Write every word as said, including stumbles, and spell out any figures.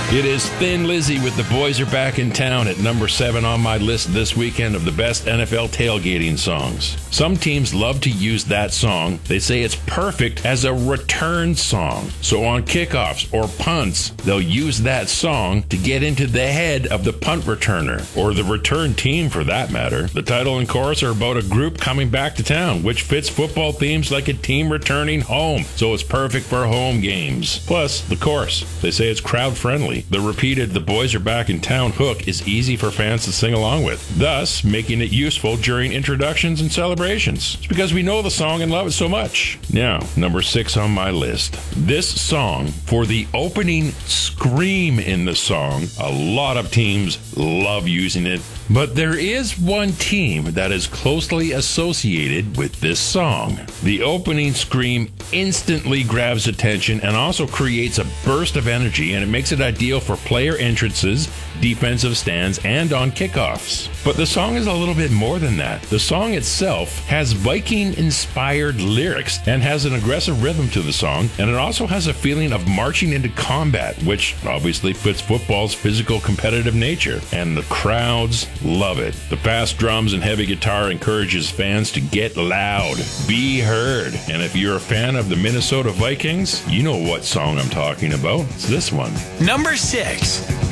It is Thin Lizzy with The Boys Are Back in Town at number seven on my list this weekend of the best N F L tailgating songs. Some teams love to use that song. They say it's perfect as a return song. So on kickoffs or punts, they'll use that song to get into the head of the punt returner, or the return team for that matter. The title and chorus are about a group coming back to town, which fits football themes like a team returning home, so it's perfect for home games. Plus, the chorus. They say it's crowd friendly. The repeated "The Boys Are Back in Town" hook is easy for fans to sing along with, thus making it useful during introductions and celebrations. It's because we know the song and love it so much. Now, number six on my list. This song, for the opening scream in the song, a lot of teams love using it, but there is one team that is closely associated with this song. The opening scream instantly grabs attention and also creates a burst of energy, and it makes it ideal for player entrances, defensive stands, and on kickoffs. But the song is a little bit more than that. The song itself has Viking-inspired lyrics and has an aggressive rhythm to the song, and it also has a feeling of marching into combat, which obviously fits football's physical competitive nature, and the crowds love it. The fast drums and heavy guitar encourages fans to get loud, be heard, and if you're a fan of the Minnesota Vikings, you know what song I'm talking about. It's this one. Number six.